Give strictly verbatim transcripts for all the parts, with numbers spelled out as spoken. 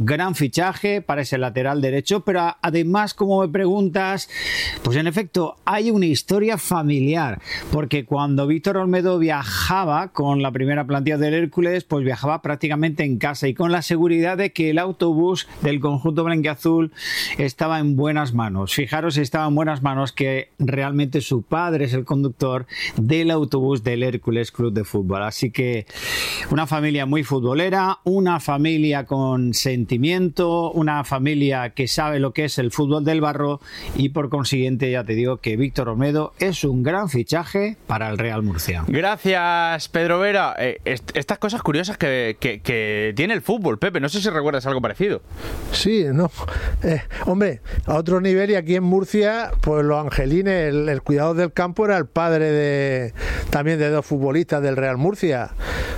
gran fichaje para ese lateral derecho, pero además, como me preguntas, pues en efecto hay una historia familiar, porque cuando Víctor Olmedo viajaba con la primera plantilla del Hércules, pues viajaba prácticamente en casa y con la seguridad de que el autobús del conjunto blanquiazul estaba en buenas manos. Fijaros, estaba en buenas manos, que realmente su padre es el conductor del autobús del Hércules Club de Fútbol. Así que una familia muy futbolera, una familia con sentimiento, una familia que sabe lo que es el fútbol del barro, y por consiguiente ya te digo que Víctor Olmedo es un gran fichaje para el Real Murcia. Gracias, Pedro Vera. Eh, est- estas cosas curiosas que, que, que tiene el fútbol, Pepe, no sé si recuerdas algo parecido. Sí, no. Eh, hombre, a otro nivel, y aquí en Murcia, pues los angelines, el, el cuidado del campo era el padre de también de dos futbolistas del Real Murcia.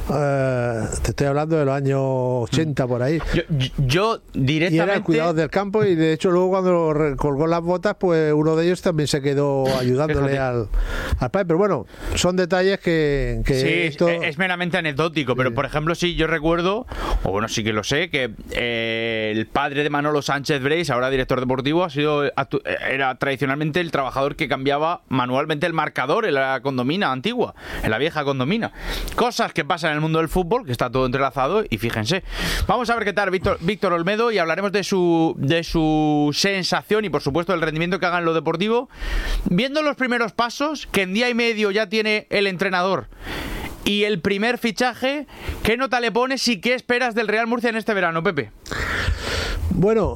Eh, te estoy hablando de los años ochenta por ahí. Yo, yo directamente... Y era el cuidado del campo, y de hecho luego cuando colgó las botas, pues uno de ellos también se quedó ayudándole al, al padre. Pero bueno, son detalles que... que sí, esto... es meramente anecdótico, pero sí. Por ejemplo, sí, yo recuerdo, o bueno, sí que lo sé, que eh, el padre de Manolo Sánchez Breis, ahora director deportivo, ha sido era tradicionalmente el trabajador que cambiaba manualmente el marcador en la condomina antigua, en la vieja condomina. Cosas que pasan en el mundo del fútbol, que está todo entrelazado, y fíjense. Vamos a ver qué tal Víctor, Víctor Olmedo, y hablaremos de su, de su sensación y por supuesto del rendimiento que haga en lo deportivo, viendo los primeros pasos que en día y medio ya tiene el entrenador. Y el primer fichaje, ¿qué nota le pones y qué esperas del Real Murcia en este verano, Pepe? Bueno,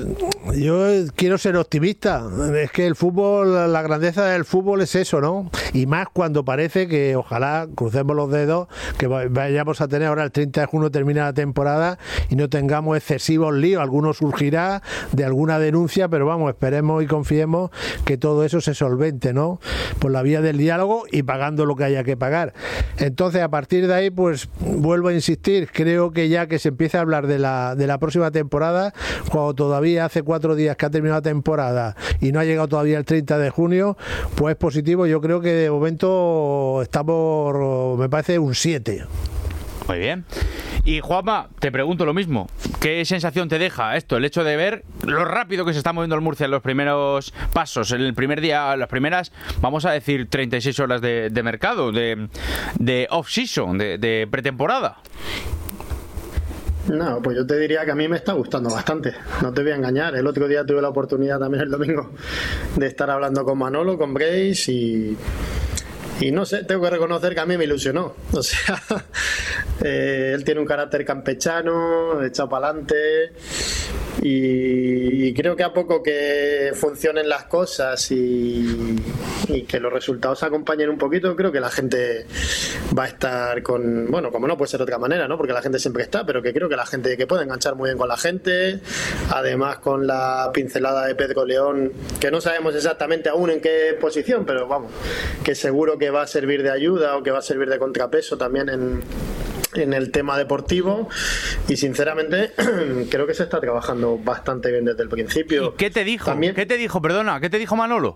yo quiero ser optimista. Es que el fútbol, la grandeza del fútbol es eso, ¿no? Y más cuando parece que, ojalá, crucemos los dedos, que vayamos a tener ahora el treinta de junio, termina la temporada, y no tengamos excesivos líos. Alguno surgirá de alguna denuncia, pero vamos, esperemos y confiemos que todo eso se solvente, ¿no? Por la vía del diálogo y pagando lo que haya que pagar. Entonces, a partir de ahí, pues vuelvo a insistir, creo que ya que se empieza a hablar de la, de la próxima temporada, cuando todavía hace cuatro días que ha terminado la temporada y no ha llegado todavía el treinta de junio, pues positivo. Yo creo que de momento estamos, me parece, un siete. Muy bien. Y Juanma, te pregunto lo mismo. ¿Qué sensación te deja esto? El hecho de ver lo rápido que se está moviendo el Murcia en los primeros pasos, en el primer día, las primeras, vamos a decir, treinta y seis horas de, de mercado, de, de off-season, de, de pretemporada. No, pues yo te diría que a mí me está gustando bastante, no te voy a engañar. El otro día tuve la oportunidad también, el domingo, de estar hablando con Manolo, con Breis, y, y no sé, tengo que reconocer que a mí me ilusionó. O sea, eh, él tiene un carácter campechano, echado para adelante, y, y creo que a poco que funcionen las cosas y, y que los resultados se acompañen un poquito, creo que la gente va a estar con, bueno, como no puede ser de otra manera, ¿no? Porque la gente siempre está, pero que creo que la gente que puede enganchar muy bien con la gente, además con la pincelada de Pedro León, que no sabemos exactamente aún en qué posición, pero vamos, que seguro que va a servir de ayuda o que va a servir de contrapeso también en en el tema deportivo, y sinceramente creo que se está trabajando bastante bien desde el principio. ¿Y qué te dijo? También... ¿Qué te dijo? Perdona, ¿qué te dijo Manolo?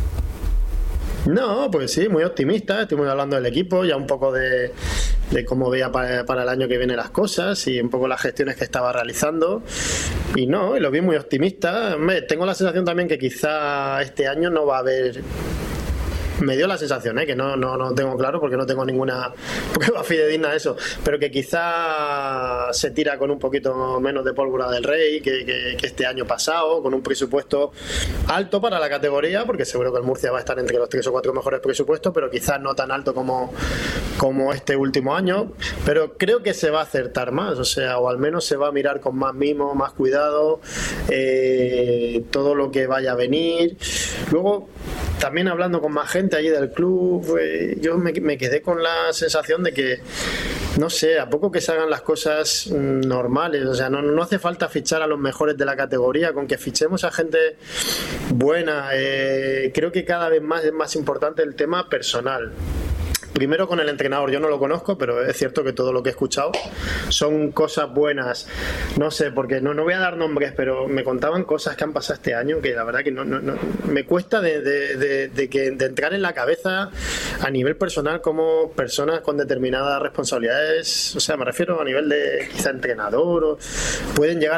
No, pues sí, muy optimista. Estuvimos hablando del equipo, ya un poco de, de cómo veía para, para el año que viene las cosas y un poco las gestiones que estaba realizando. Y no, y lo vi muy optimista. Me, tengo la sensación también que quizá este año no va a haber... Me dio la sensación, ¿eh? que no, no, no tengo claro porque no tengo ninguna prueba fidedigna de eso, pero que quizá se tira con un poquito menos de pólvora del rey que, que, que este año pasado, con un presupuesto alto para la categoría, porque seguro que el Murcia va a estar entre los tres o cuatro mejores presupuestos, pero quizás no tan alto como, como este último año. Pero creo que se va a acertar más, o sea, o al menos se va a mirar con más mimo, más cuidado, eh, todo lo que vaya a venir. Luego, también hablando con más gente allí del club, eh, yo me, me quedé con la sensación de que, no sé, a poco que se hagan las cosas mm, normales, o sea, no, no hace falta fichar a los mejores de la categoría, con que fichemos a gente buena. Eh, creo que cada vez más es más importante el tema personal. Primero con el entrenador, yo no lo conozco, pero es cierto que todo lo que he escuchado son cosas buenas. No sé, porque no, no voy a dar nombres, pero me contaban cosas que han pasado este año que la verdad que no, no, no me cuesta de, de, de, de, que, de entrar en la cabeza a nivel personal como personas con determinadas responsabilidades, o sea, me refiero a nivel de quizá entrenador, o pueden llegar